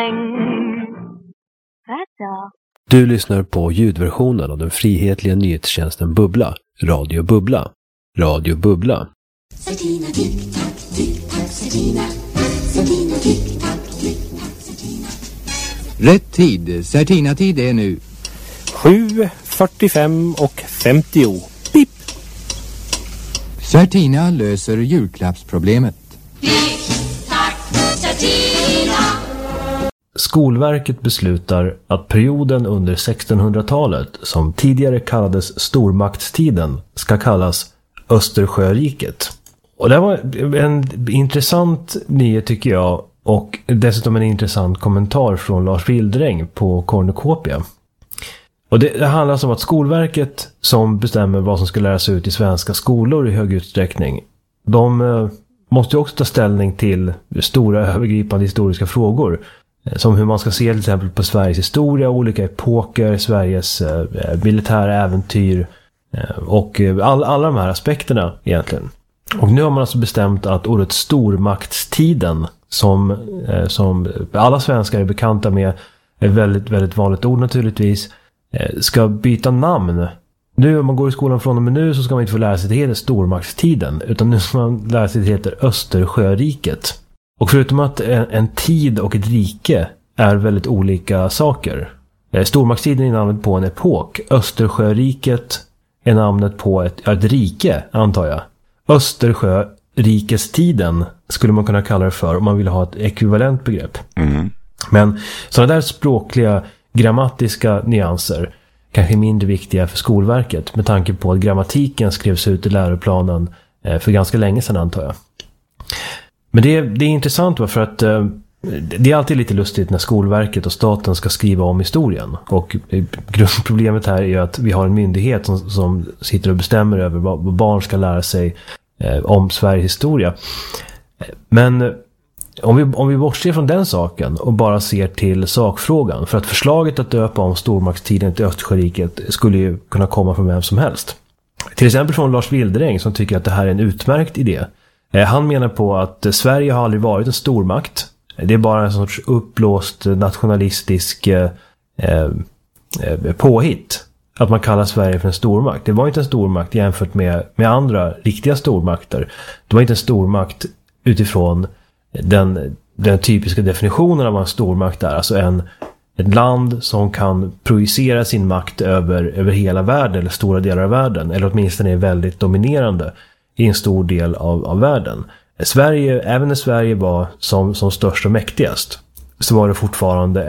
Du lyssnar på ljudversionen av den frihetliga nyhetstjänsten Bubbla, Radio Bubbla. Radio Bubbla. Certina, tick-tack, tick-tack, Certina. Certina, tick-tack, tick-tack, Certina. Rätt tid. Certina-tid är nu 7:45 och 50. Pip! Certina löser julklappsproblemet. Tick-tack, Certina. Skolverket beslutar att perioden under 1600-talet, som tidigare kallades stormaktstiden, ska kallas Östersjöriket. Och det var en intressant nyhet tycker jag, och dessutom en intressant kommentar från Lars Wildräng på Cornucopia. Och det handlar alltså om att Skolverket, som bestämmer vad som ska läras ut i svenska skolor i hög utsträckning, de måste ju också ta ställning till stora övergripande historiska frågor. Som hur man ska se till exempel på Sveriges historia, olika epoker, Sveriges militära äventyr och alla de här aspekterna egentligen. Och nu har man alltså bestämt att ordet stormaktstiden, som alla svenskar är bekanta med, är väldigt, väldigt vanligt ord naturligtvis, ska byta namn. Nu om man går i skolan från och med nu så ska man inte få lära sig att det heter stormaktstiden, utan nu ska man lära sig att det heter Östersjöriket. Och förutom att en tid och ett rike är väldigt olika saker. Stormaktstiden är namnet på en epok. Östersjöriket är namnet på ett rike, antar jag. Östersjörikestiden skulle man kunna kalla det för om man vill ha ett ekvivalent begrepp. Mm. Men sådana där språkliga, grammatiska nyanser kanske är mindre viktiga för Skolverket med tanke på att grammatiken skrevs ut i läroplanen för ganska länge sedan, antar jag. Men det är intressant för att det är alltid lite lustigt när Skolverket och staten ska skriva om historien. Och grundproblemet här är att vi har en myndighet som sitter och bestämmer över vad barn ska lära sig om Sveriges historia. Men om vi bortser från den saken och bara ser till sakfrågan, för att förslaget att döpa om stormaktstiden till Östersjöriket skulle ju kunna komma från vem som helst. Till exempel från Lars Wildräng som tycker att det här är en utmärkt idé. Han menar på att Sverige har aldrig varit en stormakt. Det är bara en sorts uppblåst nationalistisk påhitt att man kallar Sverige för en stormakt. Det var inte en stormakt jämfört med andra riktiga stormakter. Det var inte en stormakt utifrån den typiska definitionen av vad en stormakt är. Alltså ett land som kan projicera sin makt över hela världen eller stora delar av världen. Eller åtminstone är väldigt dominerande i en stor del av världen. Även när Sverige var som störst och mäktigast, så var det fortfarande